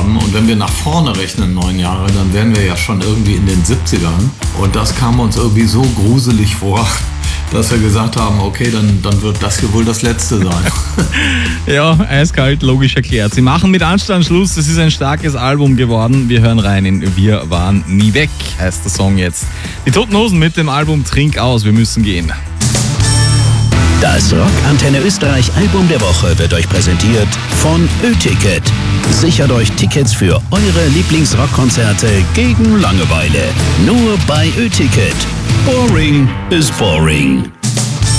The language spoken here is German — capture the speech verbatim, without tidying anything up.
haben. Und wenn wir nach vorne rechnen, neun Jahre, dann wären wir ja schon irgendwie in den siebzigern. Und das kam uns irgendwie so gruselig vor, dass wir gesagt haben, okay, dann, dann wird das hier wohl das Letzte sein. Ja, eiskalt, logisch erklärt. Sie machen mit Anstand Schluss. Es ist ein starkes Album geworden. Wir hören rein in Wir waren nie weg, heißt der Song jetzt. Die Toten Hosen mit dem Album Trink aus, wir müssen gehen. Das Rock Antenne Österreich Album der Woche wird euch präsentiert von Ö-Ticket. Sichert euch Tickets für eure Lieblingsrockkonzerte gegen Langeweile. Nur bei Ö-Ticket. Boring is boring.